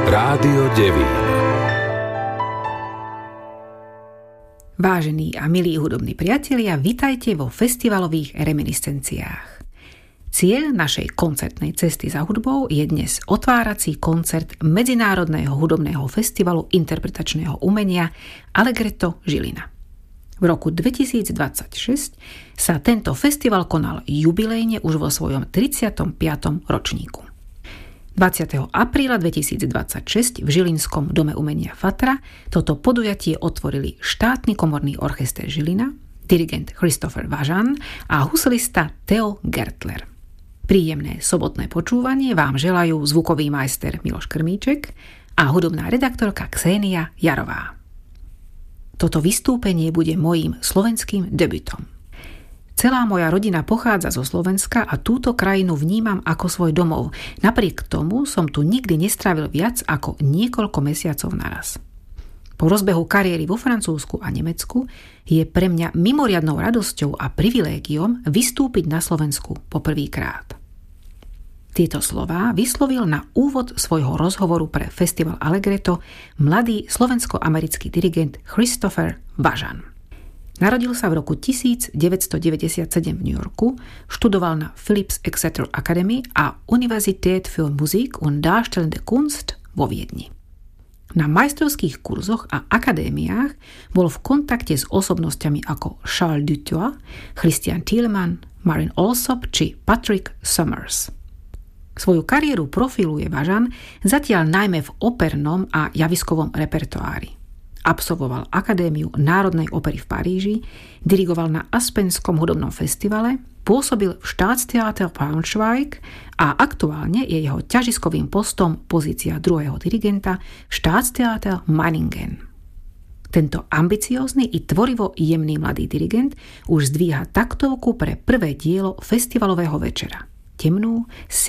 Rádio Devín. Vážení a milí hudobní priatelia, vitajte vo festivalových reminiscenciách. Cieľ našej koncertnej cesty za hudbou je dnes otvárací koncert Medzinárodného hudobného festivalu interpretačného umenia Allegretto Žilina. V roku 2026 sa tento festival konal jubilejne už vo svojom 35. ročníku. 20. apríla 2026 v Žilinskom dome umenia Fatra toto podujatie otvorili štátny komorný orchester Žilina, dirigent Christopher Važan a huslista Theo Gertler. Príjemné sobotné počúvanie vám želajú zvukový majster Miloš Krmíček a hudobná redaktorka Ksenia Jarová. Toto vystúpenie bude mojím slovenským debutom. Celá moja rodina pochádza zo Slovenska a túto krajinu vnímam ako svoj domov. Napriek tomu som tu nikdy nestrávil viac ako niekoľko mesiacov naraz. Po rozbehu kariéry vo Francúzsku a Nemecku je pre mňa mimoriadnou radosťou a privilégiom vystúpiť na Slovensku poprvýkrát. Tieto slová vyslovil na úvod svojho rozhovoru pre festival Allegretto mladý slovensko-americký dirigent Christopher Važan. Narodil sa v roku 1997 v New Yorku, študoval na Phillips Exeter Academy a Universität für Musik und Darstellende Kunst vo Viedni. Na majstrovských kurzoch a akadémiách bol v kontakte s osobnosťami ako Charles Dutoit, Christian Thielemann, Marin Alsop či Patrick Summers. Svoju kariéru profiluje Važan zatiaľ najmä v opernom a javiskovom repertoári. Absolvoval Akadémiu Národnej opery v Paríži, dirigoval na Aspenskom hudobnom festivale, pôsobil v Staatstheater Braunschweig a aktuálne je jeho ťažiskovým postom pozícia druhého dirigenta Staatstheater Meiningen. Tento ambiciózny i tvorivo jemný mladý dirigent už zdvíha taktovku pre prvé dielo festivalového večera. Temnú